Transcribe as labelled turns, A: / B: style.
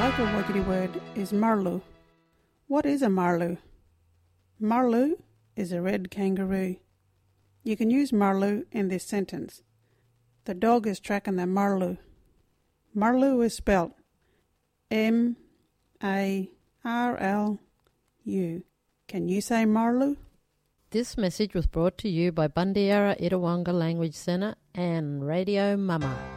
A: local Wajiri word is marlu. What is a marlu? Marlu is a red kangaroo. You can use marlu in this sentence. The dog is tracking the marlu. Marlu is spelt M-A-R-L-U. Can you say marlu?
B: This message was brought to you by Bundiara Itawanga Language Centre and Radio Mama.